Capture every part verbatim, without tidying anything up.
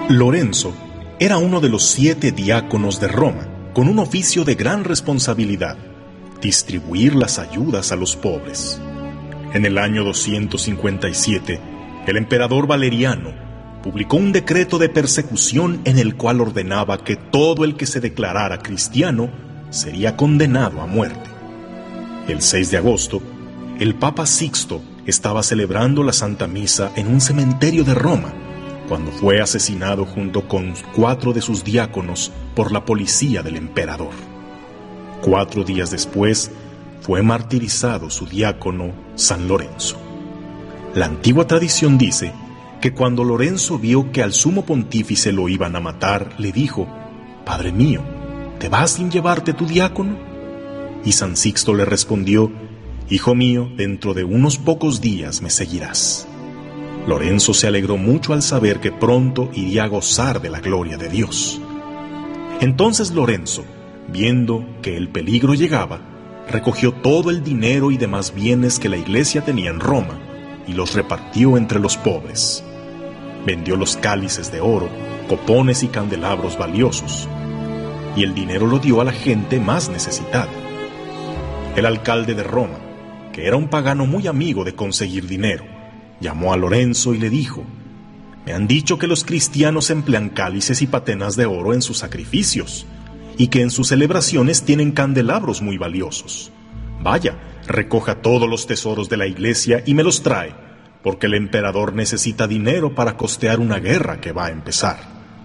Lorenzo era uno de los siete diáconos de Roma, con un oficio de gran responsabilidad: distribuir las ayudas a los pobres. En el año doscientos cincuenta y siete, el emperador Valeriano publicó un decreto de persecución en el cual ordenaba que todo el que se declarara cristiano sería condenado a muerte. El seis de agosto, el Papa Sixto estaba celebrando la Santa Misa en un cementerio de Roma, cuando fue asesinado junto con cuatro de sus diáconos por la policía del emperador. Cuatro días después, fue martirizado su diácono San Lorenzo. La antigua tradición dice que cuando Lorenzo vio que al sumo pontífice lo iban a matar, le dijo: «Padre mío, ¿te vas sin llevarte tu diácono?». Y San Sixto le respondió: «Hijo mío, dentro de unos pocos días me seguirás». Lorenzo se alegró mucho al saber que pronto iría a gozar de la gloria de Dios. Entonces Lorenzo, viendo que el peligro llegaba, recogió todo el dinero y demás bienes que la iglesia tenía en Roma y los repartió entre los pobres. Vendió los cálices de oro, copones y candelabros valiosos, y el dinero lo dio a la gente más necesitada. El alcalde de Roma, que era un pagano muy amigo de conseguir dinero, llamó a Lorenzo y le dijo: «Me han dicho que los cristianos emplean cálices y patenas de oro en sus sacrificios, y que en sus celebraciones tienen candelabros muy valiosos. Vaya, recoja todos los tesoros de la iglesia y me los trae, porque el emperador necesita dinero para costear una guerra que va a empezar».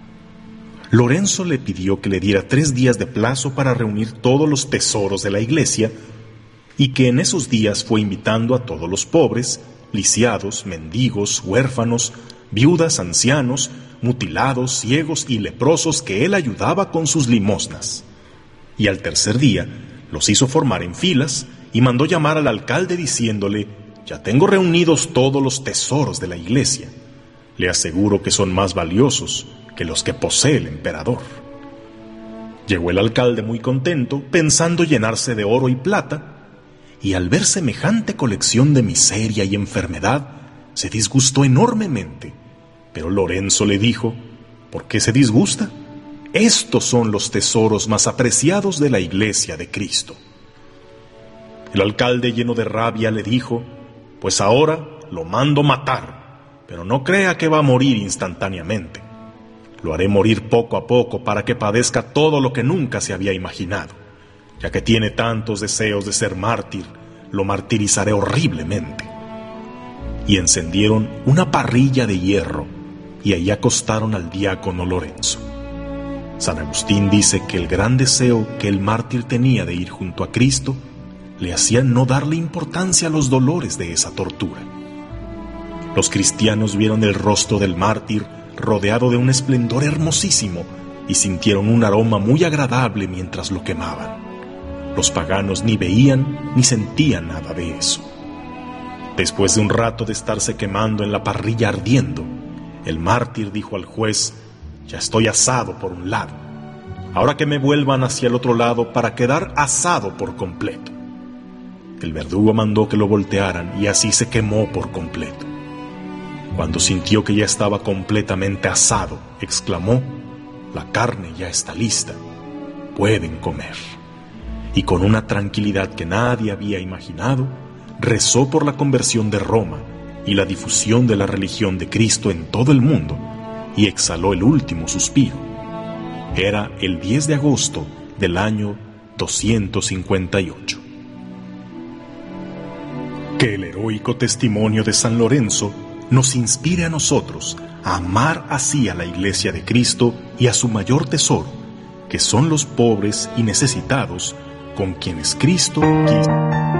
Lorenzo le pidió que le diera tres días de plazo para reunir todos los tesoros de la iglesia, y que en esos días fue invitando a todos los pobres, lisiados, mendigos, huérfanos, viudas, ancianos, mutilados, ciegos y leprosos que él ayudaba con sus limosnas. Y al tercer día los hizo formar en filas y mandó llamar al alcalde diciéndole: «Ya tengo reunidos todos los tesoros de la iglesia. Le aseguro que son más valiosos que los que posee el emperador». Llegó el alcalde muy contento, pensando llenarse de oro y plata, y al ver semejante colección de miseria y enfermedad, se disgustó enormemente. Pero Lorenzo le dijo: «¿Por qué se disgusta? Estos son los tesoros más apreciados de la iglesia de Cristo». El alcalde, lleno de rabia, le dijo: «Pues ahora lo mando matar, pero no crea que va a morir instantáneamente. Lo haré morir poco a poco para que padezca todo lo que nunca se había imaginado. Ya que tiene tantos deseos de ser mártir, lo martirizaré horriblemente». Y encendieron una parrilla de hierro, y ahí acostaron al diácono Lorenzo. San Agustín dice que el gran deseo que el mártir tenía de ir junto a Cristo le hacía no darle importancia a los dolores de esa tortura. Los cristianos vieron el rostro del mártir rodeado de un esplendor hermosísimo y sintieron un aroma muy agradable mientras lo quemaban. Los paganos ni veían ni sentían nada de eso. Después de un rato de estarse quemando en la parrilla ardiendo, el mártir dijo al juez: «Ya estoy asado por un lado. Ahora que me vuelvan hacia el otro lado para quedar asado por completo». El verdugo mandó que lo voltearan y así se quemó por completo. Cuando sintió que ya estaba completamente asado, exclamó: «La carne ya está lista. Pueden comer». Y con una tranquilidad que nadie había imaginado, rezó por la conversión de Roma y la difusión de la religión de Cristo en todo el mundo, y exhaló el último suspiro. Era el diez de agosto del año doscientos cincuenta y ocho. Que el heroico testimonio de San Lorenzo nos inspire a nosotros a amar así a la Iglesia de Cristo y a su mayor tesoro, que son los pobres y necesitados, con quienes Cristo quiso.